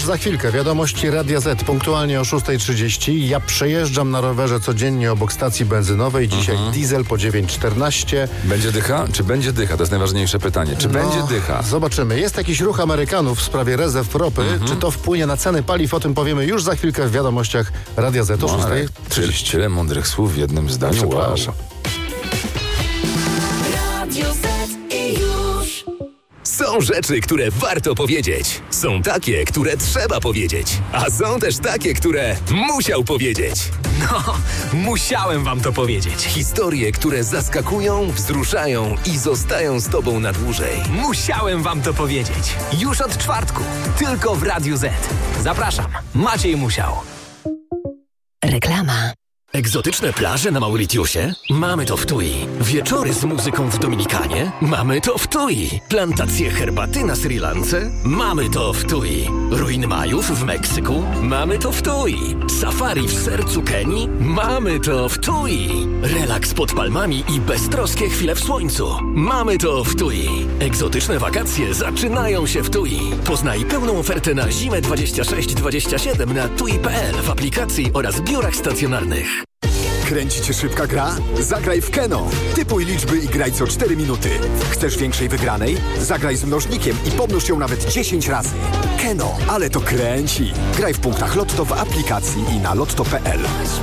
Już za chwilkę wiadomości Radia Z, punktualnie o 6:30. Ja przejeżdżam na rowerze codziennie obok stacji benzynowej. Dzisiaj diesel po 9,14. Będzie dycha? Czy będzie dycha? To jest najważniejsze pytanie. Czy będzie dycha? Zobaczymy. Jest jakiś ruch Amerykanów w sprawie rezerw ropy. Czy to wpłynie na ceny paliw? O tym powiemy już za chwilkę w wiadomościach Radia Z o 6:30. Tyle mądrych słów w jednym zdaniu. Przepraszam. Są rzeczy, które warto powiedzieć. Są takie, które trzeba powiedzieć. A są też takie, które musiał powiedzieć. No, musiałem wam to powiedzieć. Historie, które zaskakują, wzruszają i zostają z tobą na dłużej. Musiałem wam to powiedzieć. Już od czwartku. Tylko w Radiu Z. Zapraszam. Maciej Musiał. Reklama. Egzotyczne plaże na Mauritiusie? Mamy to w TUI. Wieczory z muzyką w Dominikanie? Mamy to w TUI. Plantacje herbaty na Sri Lance? Mamy to w TUI. Ruiny Majów w Meksyku? Mamy to w TUI. Safari w sercu Kenii? Mamy to w TUI. Relaks pod palmami i beztroskie chwile w słońcu? Mamy to w TUI. Egzotyczne wakacje zaczynają się w TUI. Poznaj pełną ofertę na zimę 26-27 na TUI.pl w aplikacji oraz biurach stacjonarnych. Kręci cię szybka gra? Zagraj w Keno. Typuj liczby i graj co 4 minuty. Chcesz większej wygranej? Zagraj z mnożnikiem i pomnóż ją nawet 10 razy. Keno, ale to kręci. Graj w punktach Lotto w aplikacji i na lotto.pl.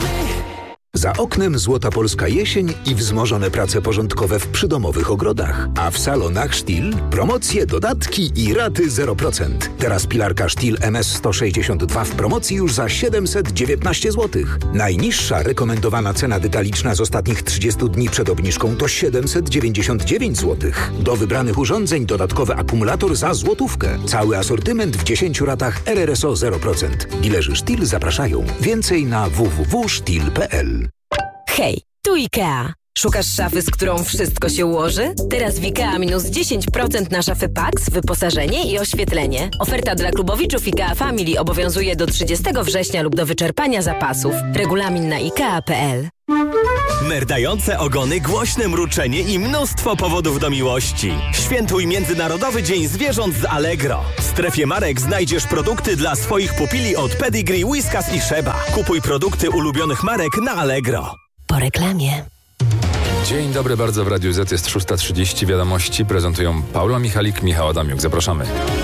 Za oknem złota polska jesień i wzmożone prace porządkowe w przydomowych ogrodach. A w salonach Stihl promocje, dodatki i raty 0%. Teraz pilarka Stihl MS162 w promocji już za 719 zł. Najniższa rekomendowana cena detaliczna z ostatnich 30 dni przed obniżką to 799 zł. Do wybranych urządzeń dodatkowy akumulator za złotówkę. Cały asortyment w 10 ratach RRSO 0%. Dilerzy Stihl zapraszają. Więcej na www.stihl.pl. Hej, tu IKEA. Szukasz szafy, z którą wszystko się ułoży? Teraz w IKEA minus 10% na szafy Pax, wyposażenie i oświetlenie. Oferta dla klubowiczów IKEA Family obowiązuje do 30 września lub do wyczerpania zapasów. Regulamin na IKEA.pl. Merdające ogony, głośne mruczenie i mnóstwo powodów do miłości. Świętuj Międzynarodowy Dzień Zwierząt z Allegro. W strefie marek znajdziesz produkty dla swoich pupili od Pedigree, Whiskas i Sheba. Kupuj produkty ulubionych marek na Allegro. Po reklamie. Dzień dobry bardzo w Radiu Z. Jest 6:30. Wiadomości prezentują Paula Michalik, Michał Adamiuk. Zapraszamy.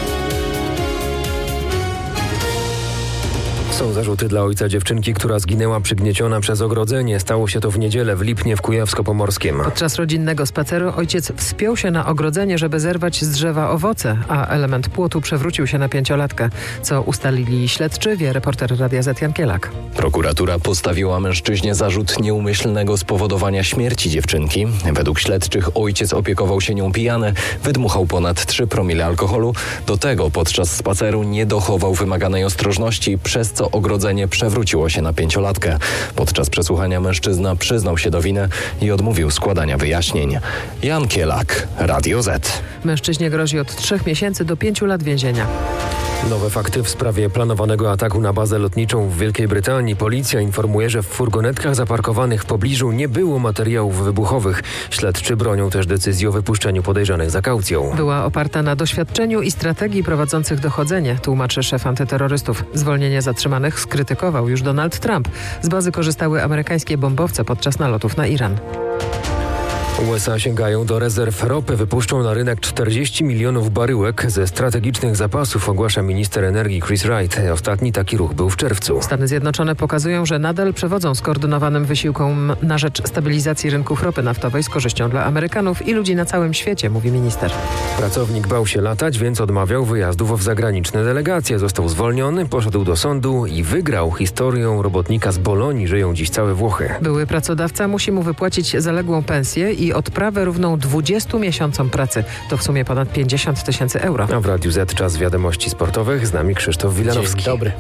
Są zarzuty dla ojca dziewczynki, która zginęła przygnieciona przez ogrodzenie. Stało się to w niedzielę w Lipnie w Kujawsko-Pomorskim. Podczas rodzinnego spaceru ojciec wspiął się na ogrodzenie, żeby zerwać z drzewa owoce, a element płotu przewrócił się na 5-latkę. Co ustalili śledczy, wie reporter Radia Z Jan Kielak. Prokuratura postawiła mężczyźnie zarzut nieumyślnego spowodowania śmierci dziewczynki. Według śledczych ojciec opiekował się nią pijany, wydmuchał ponad 3 promile alkoholu. Do tego podczas spaceru nie dochował wymaganej ostrożności, przez co ogrodzenie przewróciło się na 5-latkę. Podczas przesłuchania mężczyzna przyznał się do winy i odmówił składania wyjaśnień. Jan Kielak, Radio Z. Mężczyźnie grozi od 3 miesięcy do 5 lat więzienia. Nowe fakty w sprawie planowanego ataku na bazę lotniczą w Wielkiej Brytanii. Policja informuje, że w furgonetkach zaparkowanych w pobliżu nie było materiałów wybuchowych. Śledczy bronią też decyzji o wypuszczeniu podejrzanych za kaucją. Była oparta na doświadczeniu i strategii prowadzących dochodzenie, tłumaczy szef antyterrorystów. Zwolnienie zatrzymanych skrytykował już Donald Trump. Z bazy korzystały amerykańskie bombowce podczas nalotów na Iran. USA sięgają do rezerw ropy, wypuszczą na rynek 40 milionów baryłek ze strategicznych zapasów, ogłasza minister energii Chris Wright. Ostatni taki ruch był w czerwcu. Stany Zjednoczone pokazują, że nadal przewodzą skoordynowanym wysiłkom na rzecz stabilizacji rynków ropy naftowej z korzyścią dla Amerykanów i ludzi na całym świecie, mówi minister. Pracownik bał się latać, więc odmawiał wyjazdów w zagraniczne delegacje. Został zwolniony, poszedł do sądu i wygrał. Historią robotnika z Bolonii żyją dziś całe Włochy. Były pracodawca musi mu wypłacić zaległą pensję i odprawę równą 20 miesiącom pracy. To w sumie ponad 50 000 euro. A w Radiu Z czas wiadomości sportowych. Z nami Krzysztof Wilanowski. Dzień dobry.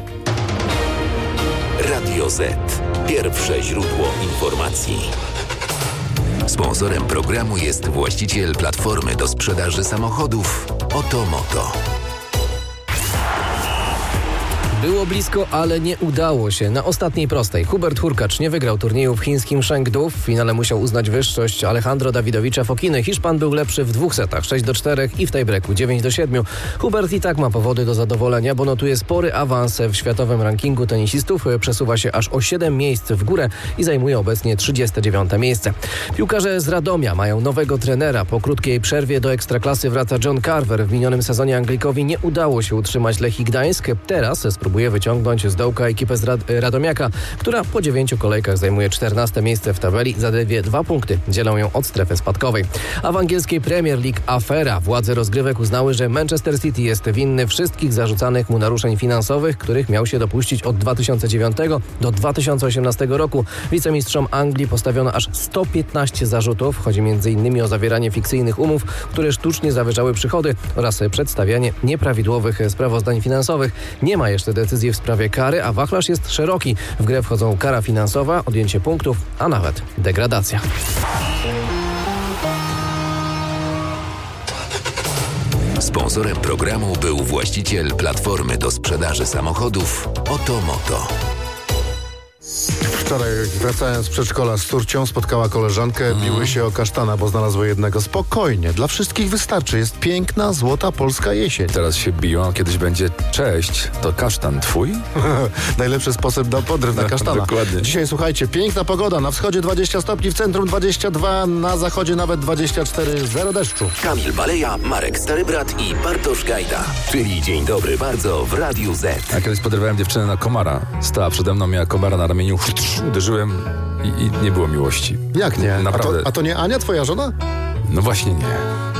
Radio Z. Pierwsze źródło informacji. Sponsorem programu jest właściciel platformy do sprzedaży samochodów Otomoto. Było blisko, ale nie udało się. Na ostatniej prostej Hubert Hurkacz nie wygrał turnieju w chińskim Chengdu. W finale musiał uznać wyższość Alejandro Dawidowicza Fokiny. Hiszpan był lepszy w 2 setach, 6-4 i w tiebreaku 9-7. Hubert i tak ma powody do zadowolenia, bo notuje spory awans w światowym rankingu tenisistów. Przesuwa się aż o 7 miejsc w górę i zajmuje obecnie 39 miejsce. Piłkarze z Radomia mają nowego trenera. Po krótkiej przerwie do Ekstraklasy wraca John Carver. W minionym sezonie Anglikowi nie udało się utrzymać Lechii Gdańsk. Teraz spróbuje wyciągnąć z dołka ekipę z Radomiaka, która po 9 kolejkach zajmuje 14 miejsce w tabeli. Zaledwie 2 punkty dzielą ją od strefy spadkowej. A w angielskiej Premier League afera. Władze rozgrywek uznały, że Manchester City jest winny wszystkich zarzucanych mu naruszeń finansowych, których miał się dopuścić od 2009 do 2018 roku. Wicemistrzom Anglii postawiono aż 115 zarzutów. Chodzi m.in. o zawieranie fikcyjnych umów, które sztucznie zawyżały przychody oraz przedstawianie nieprawidłowych sprawozdań finansowych. Nie ma jeszcze decyzji w sprawie kary, a wachlarz jest szeroki. W grę wchodzą kara finansowa, odjęcie punktów, a nawet degradacja. Sponsorem programu był właściciel platformy do sprzedaży samochodów Otomoto. Wczoraj, wracając z przedszkola z córcią, spotkała koleżankę, biły się o kasztana, bo znalazły jednego. Spokojnie, dla wszystkich wystarczy. Jest piękna, złota polska jesień. Teraz się biją, a kiedyś będzie cześć, to kasztan twój? Najlepszy sposób na podryw na kasztana. Dokładnie. Dzisiaj, słuchajcie, piękna pogoda. Na wschodzie 20 stopni, w centrum 22, na zachodzie nawet 24, zero deszczu. Kamil Baleja, Marek Starybrat i Bartosz Gajda. Czyli dzień dobry bardzo w Radiu Z. Ja kiedyś podrywałem dziewczynę na komara. Stała przede mną, miała komara na ramieniu. Uderzyłem i nie było miłości. Jak nie? Naprawdę. A to nie Ania, twoja żona? No właśnie nie.